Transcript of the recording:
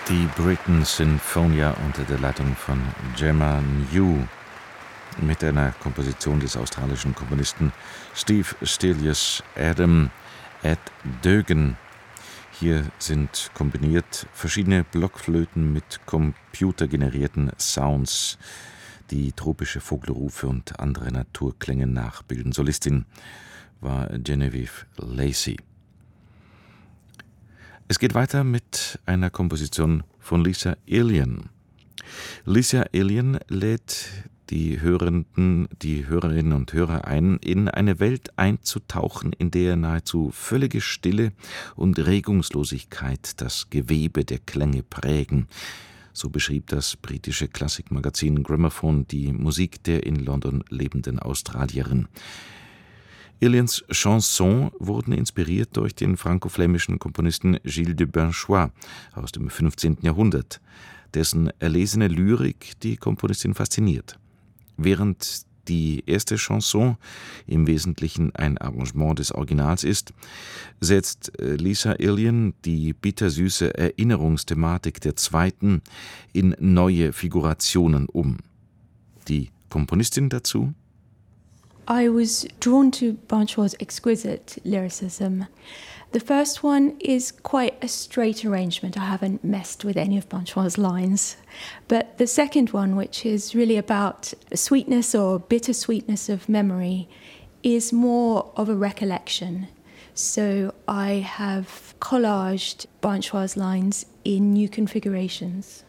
Die Britain Sinfonia unter der Leitung von Gemma New mit einer Komposition des australischen Komponisten Steve Stelius Adam at Dögen. Hier sind kombiniert verschiedene Blockflöten mit computergenerierten Sounds, die tropische Vogelrufe und andere Naturklänge nachbilden. Solistin war Genevieve Lacey. Es geht weiter mit einer Komposition von Lisa Ilian. Lisa Ilian lädt die Hörerinnen und Hörer ein, in eine Welt einzutauchen, in der nahezu völlige Stille und Regungslosigkeit das Gewebe der Klänge prägen. So beschrieb das britische Klassikmagazin Gramophone die Musik der in London lebenden Australierin. Ilians Chansons wurden inspiriert durch den franco-flämischen Komponisten Gilles de Binchois aus dem 15. Jahrhundert, dessen erlesene Lyrik die Komponistin fasziniert. Während die erste Chanson im Wesentlichen ein Arrangement des Originals ist, setzt Lisa Ilian die bittersüße Erinnerungsthematik der zweiten in neue Figurationen um. Die Komponistin dazu? I was drawn to Binchois' exquisite lyricism. The first one is quite a straight arrangement. I haven't messed with any of Binchois' lines. But the second one, which is really about the sweetness or bittersweetness of memory, is more of a recollection. So I have collaged Binchois' lines in new configurations.